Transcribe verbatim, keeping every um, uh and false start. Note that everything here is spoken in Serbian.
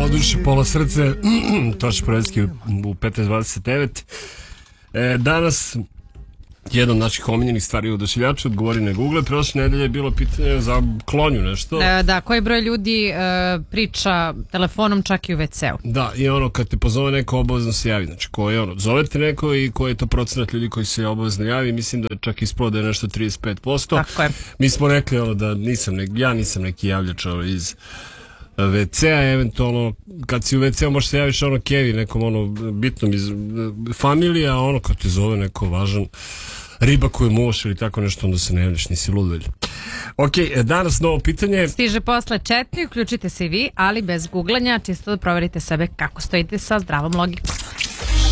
pola duše, pola srce, Toša Provedski u petnaest dvadeset devet. E, danas jedna od naših omiljenih stvari u Odašiljaču, odgovori na Google. Prošle nedelje je bilo pitanje za klonju nešto. E, da, koji broj ljudi e, priča telefonom čak i u ve ce u. Da, i ono kad te pozove neko obavezno se javi. Znači, ko je ono, zovete neko i koji je to procenat ljudi koji se obavezno javi, mislim da je čak ispalo da je nešto trideset pet posto. Tako je. Mi smo rekli ono da nisam nek, ja nisam neki javljač ono, iz ve ce a, eventualno kad si u ve ce u možeš se javiš ono Kevi nekom ono bitnom iz familije, a ono kad te zove neko važan riba koju muvaš ili tako nešto, onda se ne javljaš, nisi ludvelj. Ok, danas novo pitanje. Stiže posle četiri, uključite se i vi, ali bez googlanja, čisto da proverite sebe kako stojite sa zdravom logikom.